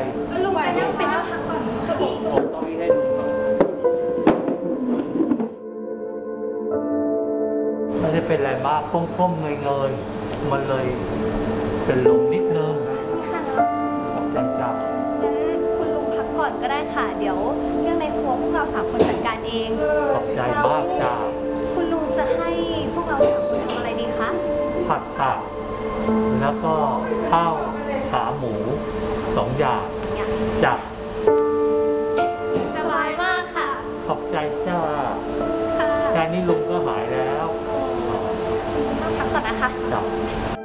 ลุงไปนั่งพักก่อนเก้าอี้ผมต้องมีให้ลุงก่อนไม่ได้เป็นอะไรมากก้มๆเงยๆมันเลยเป็นลมนิดนึงนี่ค่ะขอบใจจ้างั้นคุณลุงพักก่อนก็ได้ค่ะเดี๋ยวเรื่องในครัวพวกเรา3 คนจัดการเองขอบใจมากจ้าคุณลุงจะให้พวกเรา3 คนทำอะไรดีคะผัดผักแล้วก็ข้าวขาหมู2 อย่างจ้ะสบายมากค่ะขอบใจจ้าค่ะแค่นี้ลุงก็หายแล้วต้องพักก่อนนะคะจ้ะ